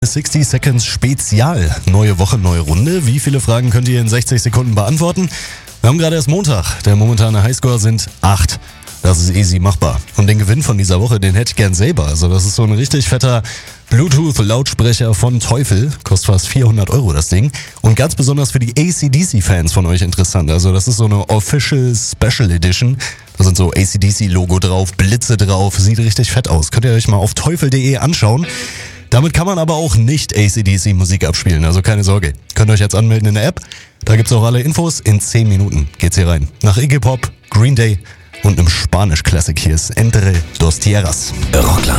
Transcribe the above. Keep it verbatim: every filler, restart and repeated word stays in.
sechzig Seconds Spezial. Neue Woche, neue Runde. Wie viele Fragen könnt ihr in sechzig Sekunden beantworten? Wir haben gerade erst Montag. Der momentane Highscore sind acht. Das ist easy machbar. Und den Gewinn von dieser Woche, den hätte ich gern selber. Also das ist so ein richtig fetter Bluetooth-Lautsprecher von Teufel. Kostet fast vierhundert Euro das Ding. Und ganz besonders für die A C D C-Fans von euch interessant. Also das ist so eine Official Special Edition. Da sind so A C D C-Logo drauf, Blitze drauf. Sieht richtig fett aus. Könnt ihr euch mal auf teufel punkt de anschauen. Damit kann man aber auch nicht A C D C-Musik abspielen, also keine Sorge. Könnt ihr euch jetzt anmelden in der App. Da gibt's auch alle Infos. In zehn Minuten geht's hier rein. Nach Iggy Pop, Green Day und einem Spanisch-Classic. Hier ist Entre dos Tierras. Rockland